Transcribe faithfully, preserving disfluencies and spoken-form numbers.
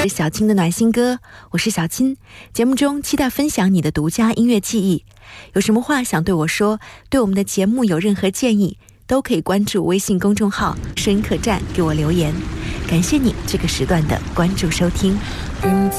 小青的暖心歌，我是小青。节目中期待分享你的独家音乐记忆，有什么话想对我说，对我们的节目有任何建议，都可以关注微信公众号声音客栈给我留言。感谢你这个时段的关注收听。